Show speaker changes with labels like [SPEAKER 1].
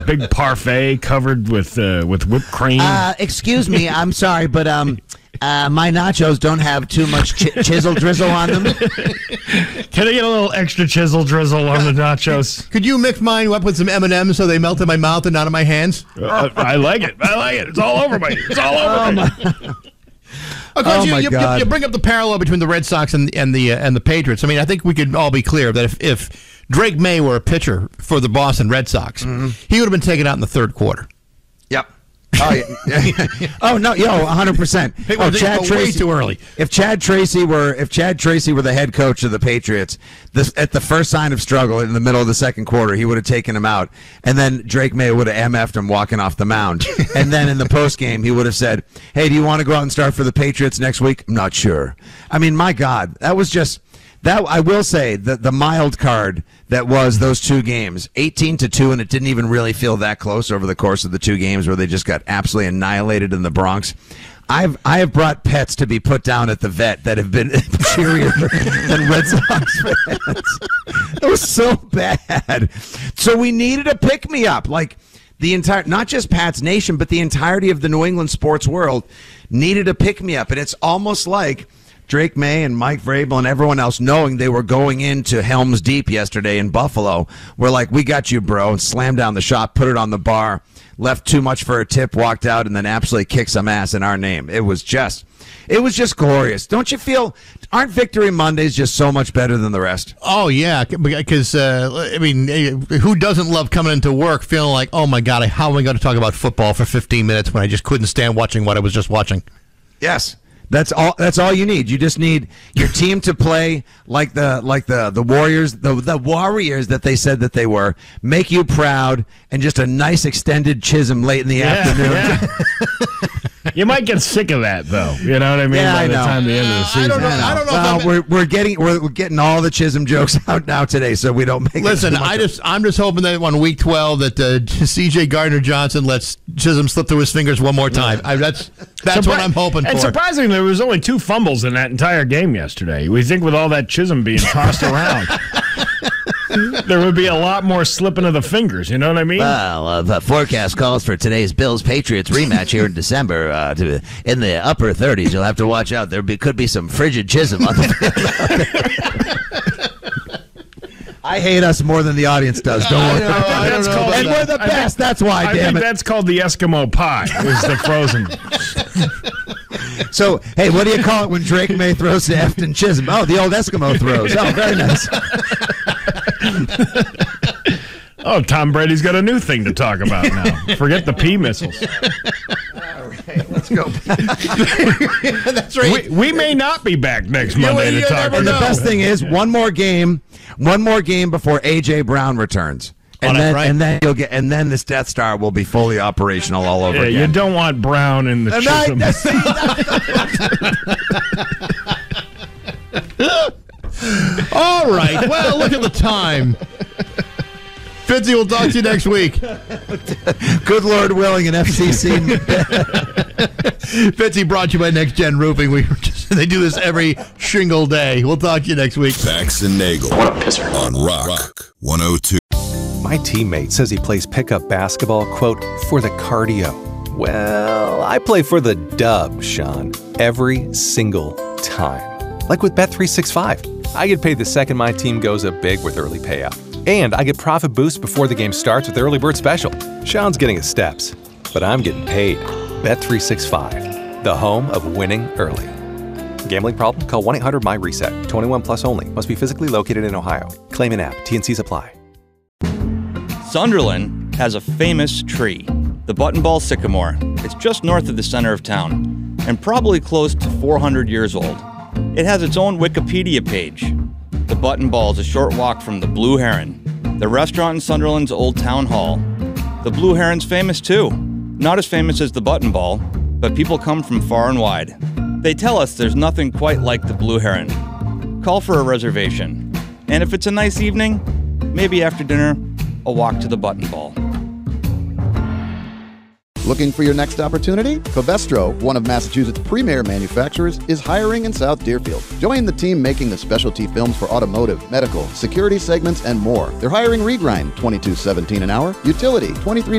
[SPEAKER 1] Big parfait covered with whipped cream.
[SPEAKER 2] Excuse me, I'm sorry, but my nachos don't have too much chisel drizzle on them.
[SPEAKER 1] Can I get a little extra chisel drizzle on the nachos?
[SPEAKER 3] Could you mix mine up with some M&Ms so they melt in my mouth and not in my hands?
[SPEAKER 1] I like it. It's all over me.
[SPEAKER 3] Of course, you bring up the parallel between the Red Sox and the Patriots. I mean, I think we could all be clear that if Drake May were a pitcher for the Boston Red Sox, he would have been taken out in the third quarter.
[SPEAKER 2] Yep. Oh, yeah. Oh no, 100%. Chad Tracy,
[SPEAKER 3] way too early.
[SPEAKER 2] If Chad Tracy were the head coach of the Patriots, at the first sign of struggle in the middle of the second quarter, he would have taken him out, and then Drake May would have MF'd him walking off the mound, and then in the post game he would have said, "Hey, do you want to go out and start for the Patriots next week?" "I'm not sure." I mean, my God, that was just. That I will say the mild card that was those two games, 18-2, and it didn't even really feel that close over the course of the two games where they just got absolutely annihilated in the Bronx. I have brought pets to be put down at the vet that have been cheerier than Red Sox fans. It was so bad. So we needed a pick-me-up. Like the entire, not just Pat's Nation, but the entirety of the New England sports world needed a pick-me-up. And it's almost like Drake May and Mike Vrabel and everyone else, knowing they were going into Helm's Deep yesterday in Buffalo, were like, "We got you, bro," and slammed down the shot, put it on the bar, left too much for a tip, walked out, and then absolutely kicked some ass in our name. It was just glorious. Don't you feel, aren't Victory Mondays just so much better than the rest?
[SPEAKER 3] Oh, yeah, because, I mean, who doesn't love coming into work feeling like, oh, my God, how am I going to talk about football for 15 minutes when I just couldn't stand watching what I was just watching?
[SPEAKER 2] Yes. That's all you need. You just need your team to play like the Warriors, the Warriors that they said that they were. Make you proud, and just a nice extended Chisholm late in the afternoon.
[SPEAKER 1] Yeah. You might get sick of that, though. You know what I mean?
[SPEAKER 2] Yeah,
[SPEAKER 1] By
[SPEAKER 2] I
[SPEAKER 1] the
[SPEAKER 2] know.
[SPEAKER 1] time the end of the season.
[SPEAKER 3] I don't know.
[SPEAKER 2] Well, we're getting all the Chisholm jokes out now today, so we don't make.
[SPEAKER 3] Listen, I'm just hoping that on week 12 that C.J. Gardner-Johnson lets Chisholm slip through his fingers one more time. That's what I'm hoping for.
[SPEAKER 1] And surprisingly, there was only 2 fumbles in that entire game yesterday. We think with all that Chisholm being tossed around, there would be a lot more slipping of the fingers. You know what I mean?
[SPEAKER 2] Well, the forecast calls for today's Bills-Patriots rematch here in December. In the upper 30s, you'll have to watch out. Could be some frigid Chisholm on the field. I hate us more than the audience does. Don't worry. And we're the best. That's why.
[SPEAKER 1] I think that's called the Eskimo pie. Is the frozen.
[SPEAKER 2] So, hey, what do you call it when Drake May throws to Efton Chisholm? Oh, the old Eskimo throws. Oh, very nice.
[SPEAKER 1] Oh, Tom Brady's got a new thing to talk about now. Forget the pea missiles.
[SPEAKER 2] All right, let's go back.
[SPEAKER 3] That's right.
[SPEAKER 1] We may not be back next Monday to talk about.
[SPEAKER 2] And the best thing is, one more game before A.J. Brown returns. And then this Death Star will be fully operational all over again.
[SPEAKER 1] You don't want Brown in the
[SPEAKER 3] Chisholm. All right. Well, look at the time. Fitzy, we'll talk to you next week.
[SPEAKER 2] Good Lord willing, an FCC.
[SPEAKER 3] Fitzy brought to you by Next Gen Roofing. They do this every shingle day. We'll talk to you next week.
[SPEAKER 4] Bax and Nagel. What a pisser. On Rock 102.
[SPEAKER 5] My teammate says he plays pickup basketball, quote, for the cardio. Well, I play for the dub, Sean, every single time. Like with Bet365. I get paid the second my team goes up big with early payout. And I get profit boosts before the game starts with Early Bird Special. Sean's getting his steps, but I'm getting paid. Bet365, the home of winning early. Gambling problem? Call 1-800-MY-RESET. 21 plus only. Must be physically located in Ohio. Claim in app. T&Cs apply.
[SPEAKER 6] Sunderland has a famous tree, the buttonball sycamore. It's just north of the center of town and probably close to 400 years old. It has its own Wikipedia page. The Buttonball is a short walk from the Blue Heron, the restaurant in Sunderland's Old Town Hall. The Blue Heron's famous too. Not as famous as the Buttonball, but people come from far and wide. They tell us there's nothing quite like the Blue Heron. Call for a reservation. And if it's a nice evening, maybe after dinner, a walk to the Buttonball.
[SPEAKER 7] Looking for your next opportunity? Covestro, one of Massachusetts' premier manufacturers, is hiring in South Deerfield. Join the team making the specialty films for automotive, medical, security segments, and more. They're hiring Regrind, $22.17 an hour, utility, $23